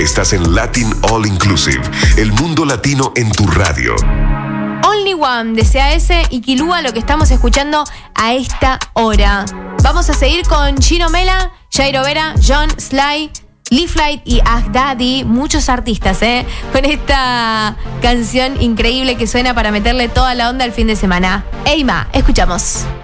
Estás en Latin All Inclusive, el mundo latino en tu radio. Only One de CAS y Kilua, lo que estamos escuchando a esta hora. Vamos a seguir con Chino Mela, Jairo Vera, John Sly, Lee Flight y Agdadi, muchos artistas, con esta canción increíble que suena para meterle toda la onda al fin de semana. Eima, escuchamos.